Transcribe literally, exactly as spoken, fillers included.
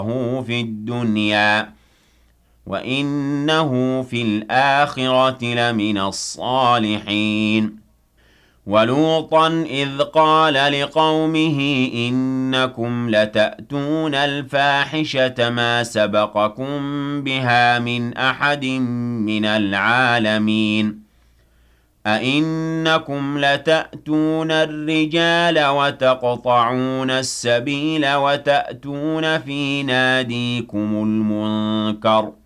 في الدنيا وإنه في الآخرة لمن الصالحين. ولوطا إذ قال لقومه إنكم لتأتون الفاحشة ما سبقكم بها من أحد من العالمين. أئنكم لتأتون الرجال وتقطعون السبيل وتأتون في ناديكم المنكر